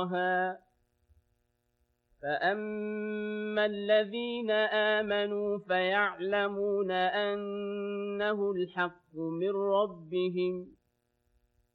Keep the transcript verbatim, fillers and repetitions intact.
فأما الذين آمنوا فيعلمون أنه الحق من ربهم